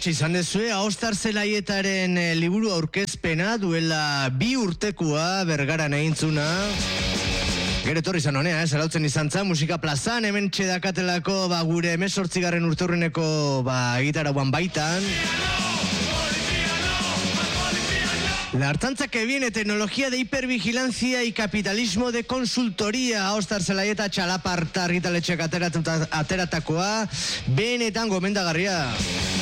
hortxe izan dezue, Aostar Zelaietaren liburu aurkezpena duela 2 urtekoa Bergaran egintzuna. Gero etorri izan honea, zarautzen izan zan, musika plazan, hemen txedakatelako gure 18. urteurreneko gitarauan baitan. La Artantza que viene, tecnología de hipervigilancia y capitalismo de consultoría. Aostar Zelaieta txalaparta argitaletxeak ateratakoa, benetan gomendagarria.